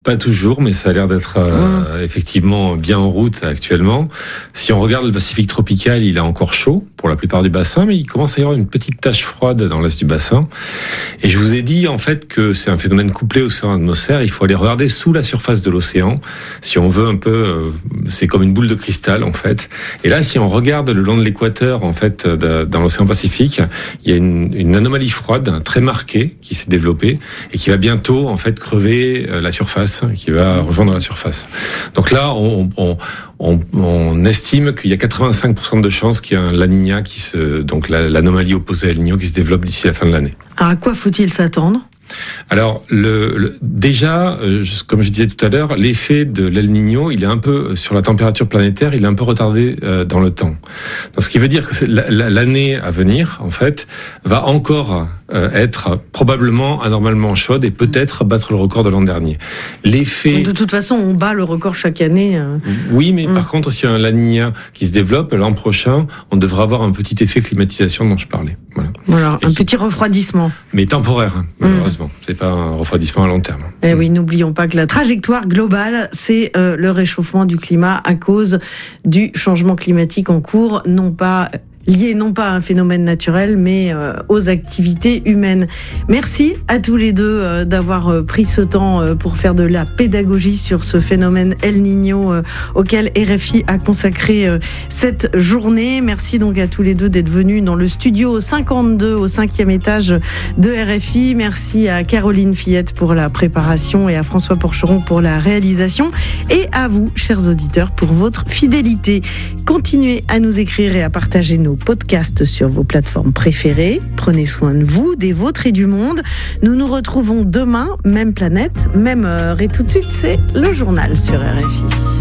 Pas toujours, mais ça a l'air d'être effectivement bien en route actuellement. Si on regarde le Pacifique tropical, il est encore chaud pour la plupart du bassin, mais il commence à y avoir une petite tache froide dans l'est du bassin. Et je vous ai dit en fait que c'est un phénomène couplé océan atmosphère. Il faut aller regarder sous la surface de l'océan, si on veut un peu. C'est comme une boule de cristal en fait. Et là, si on regarde le long de l'équateur en fait dans l'océan Pacifique, il y a une anomalie froide très marquée qui s'est développée et qui va bientôt en fait crever la surface, qui va rejoindre la surface. Donc là, on estime qu'il y a 85% de chances qu'il y ait un La Niña donc l'anomalie opposée à El Niño qui se développe d'ici la fin de l'année. À quoi faut-il s'attendre ? Alors, déjà, comme je disais tout à l'heure, l'effet de l'El Niño, il est un peu, sur la température planétaire, il est un peu retardé dans le temps. Donc, ce qui veut dire que l'année à venir, en fait, va encore être probablement anormalement chaude et peut-être battre le record de l'an dernier. L'effet... De toute façon, on bat le record chaque année. Oui, mais par contre, s'il y a un La Niña qui se développe, l'an prochain, on devra avoir un petit effet climatisation dont je parlais. Voilà, un petit refroidissement. Mais temporaire, malheureusement. C'est pas un refroidissement à long terme. Et oui, n'oublions pas que la trajectoire globale, c'est le réchauffement du climat à cause du changement climatique en cours, lié non pas à un phénomène naturel, mais aux activités humaines. Merci à tous les deux d'avoir pris ce temps pour faire de la pédagogie sur ce phénomène El Niño auquel RFI a consacré cette journée. Merci donc à tous les deux d'être venus dans le studio 52 au 5e étage de RFI. Merci à Caroline Fillette pour la préparation et à François Porcheron pour la réalisation. Et à vous, chers auditeurs, pour votre fidélité. Continuez à nous écrire et à partager nos podcasts sur vos plateformes préférées. Prenez soin de vous, des vôtres et du monde. Nous nous retrouvons demain, même planète, même heure. Et tout de suite, c'est le journal sur RFI.